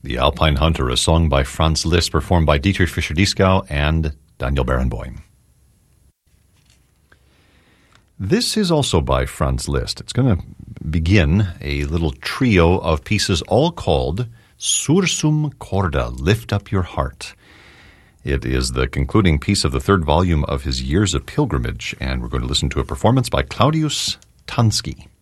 The Alpine Hunter, a song by Franz Liszt, performed by Dietrich Fischer-Dieskau and Daniel Barenboim. This is also by Franz Liszt. It's going to begin a little trio of pieces all called Sursum Corda, Lift Up Your Heart. It is the concluding piece of the third volume of his Years of Pilgrimage, and we're going to listen to a performance by Claudius Tansky.